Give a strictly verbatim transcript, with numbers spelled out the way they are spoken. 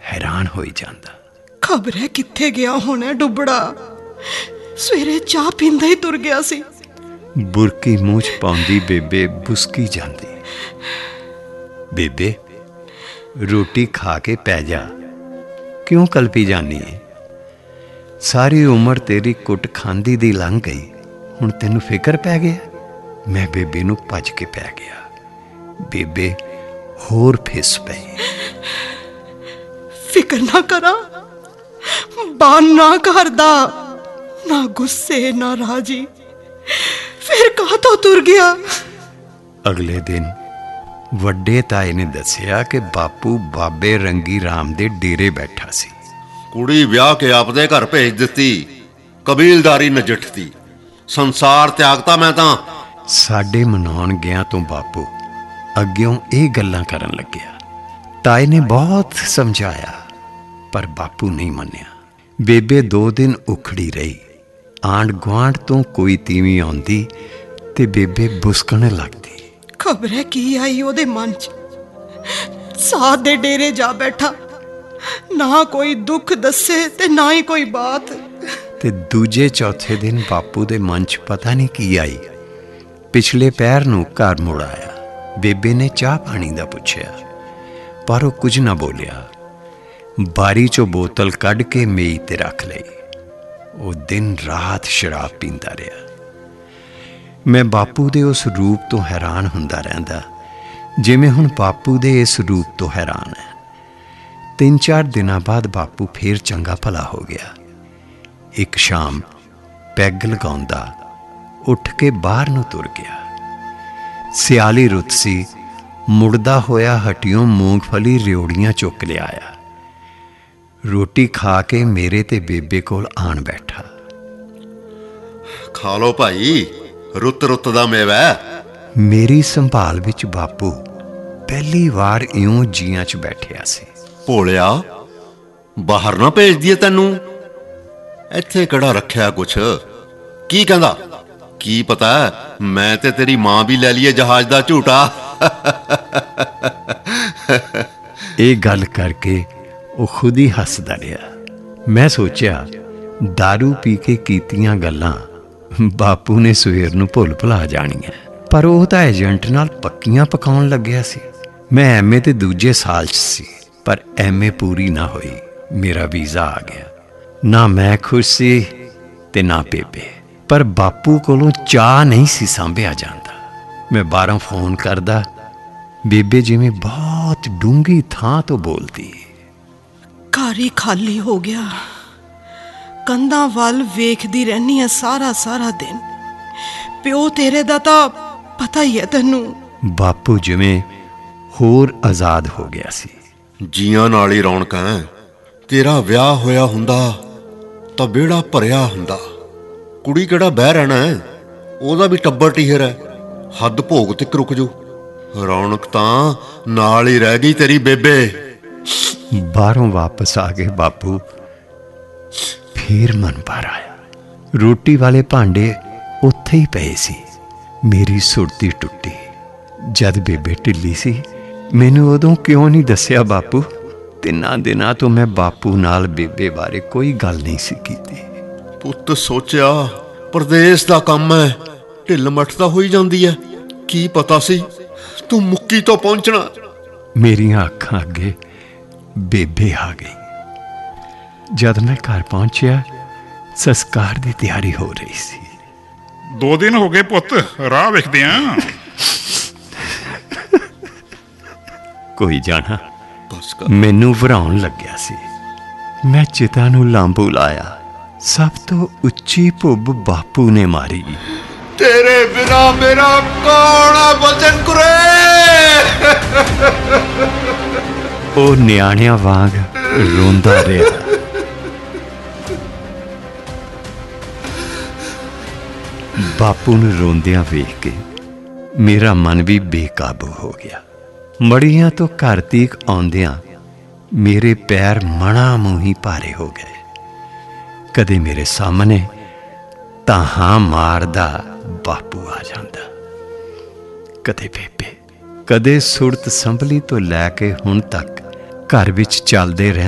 हैरान होई जांदा। खबर है कित्थे गया होना डुबड़ा, सवेरे चाह पींदा ही तुर गया सी। बुरकी मूँह च पाउंदी बेबे बुसकी जांदी। बेबे रोटी खा के पै जा, क्यों कलपी जानी है? सारी उम्र तेरी कुट खांदी दी लंघ गई, हुण तैनूं फिकर पै गया। मैं बेबे नूं भज के पै गया। बेबे होर फिस पई। फिकर ना करा, बान ना करदा, ना गुस्से ना राजी, फिर कहा तो तुर गया। अगले दिन वड्डे ताए ने दसिया कि बापू बाबे रंगी राम दे डेरे बैठा सी। कुड़ी विआह के आपदे घर भेज दित्ती, कबीलदारी नजिठती, संसार त्यागता मैं तां। साडे मनाउण गया तो बापू अग्यों ये गल्लां करन लग्या। ताए ने बहुत समझाया पर बापू नहीं मन्निया। बेबे दो दिन उखड़ी रही। आंढ गुआंढ तो कोई तीवी आउंदी ते बेबे बुसकण लगदी। खबर है की आई ओदे मन च, साथ दे डेरे जा बैठा, ना कोई दुख दसे ते ना ही कोई बात। ते दूजे चौथे दिन बापू दे मन च पता नहीं की आई। पिछले पैर नूं घर मुड़ आया। बेबे ने चाह पानी दा पुछया पर वो कुछ ना बोलिया। बारी चो बोतल कढ़ के मेई ते रख लई। वो दिन रात शराब पींदा रहा। मैं बापू दे उस रूप तो हैरान हुंदा रहिंदा जिवें हुण बापू दे इस रूप तो हैरान है। तीन चार दिनां बाद बापू फिर चंगा भला हो गया। एक शाम पैग लगाउंदा उठ के बाहर नूं तुर गया। सियाली रुत सी। मुड़दा होया हटियों मूंगफली रियोड़ियां चुक लिया आया। रोटी खा के मेरे ते बेबे कोल आन बैठा। खा लो भाई, रुत रुत दा मेवा। मेरी संभाल विच बापू पहली वार इउं जियां च बैठिया सी। भोलिया बाहर ना भेज दिए तैनू, इत्थे किहड़ा रखिया कुछ? की कहंदा? की पता मैं ते तेरी मां भी ले लीए जहाज दा झूटा। ये गल करके वो खुद ही हसदा रहा। मैं सोचा दारू पी के कीतियां गल्लां बापू ने सवेर नूं भुल भुला जाणियां, पर वो तां एजेंट नाल पक्कियां पकाउण लग्या सी। मैं एम ए ते दूजे साल च सी, पर एम ए पूरी ना हुई, मेरा वीज़ा आ गया। ना मैं खुश सी ते ना बेबे, पर बापू कोलों चाह नहीं सी सांभिया जांदा। मैं बाहरों फोन करदा, बेबे जिवें बहुत डूंगी थां तो बोलदी। घर ही खाली हो गया, कंधां वल वेखदी रहनी है सारा सारा दिन। प्यो तेरे दा तां पता ही है तैनू। बापू जिवें होर आजाद हो गया सी। जियां नाल ही रौनकां। तेरा विआह होया हुंदा तां बेड़ा भरिया हुंदा। कुड़ी किहड़ा बह रहना है, ओहदा भी टब्बर टीहर है, हद भोग तिक रुक जो। रौनक तां नाल ही रह गई तेरी बेबे। बाहरों वापस आ गए बापू। फिर मन भर आया। रोटी वाले भांडे उत्थे ही पए सी। मेरी सुरती टुटी। जद बेबे ढिली सी, मैनू उदों क्यों नहीं दसिया बापू? तिन्नां दिनां तो मैं बापू नाल बेबे बारे कोई गल नहीं सी कीती। पुत्त सोचिया परदेस दा काम है, ढिल मठ तां होई जांदी है। की पता सी तू मुक्की तो पहुंचना। मेरियां अखां अगे बेबे आ गई। जद मैं घर पहुंचया, संस्कार की तैयारी हो रही सी। दो दिन हो गए पुत्त, राह वेखदे आ। कोई जाना मैनू वराउण लग्या सी। मैं चिता नूं लांबू लाया। सब तो उच्ची भुब बापू ने मारी। तेरे बिना मेरा कौन वचन कुरे। ओ न्याणिया वांग रोंदा रहा। बापू नूं रोंदियां वेख के मेरा मन भी बेकाबू हो गया। मड़ियां तो घर तक आउंदियां मेरे पैर मणा मूही भारे हो गए। कदे मेरे सामने ताहां मारदा बापू आ जांदा, कदे बेबे, कदे सुरत संभली तो लैके हुण तक घर विच चलदे रह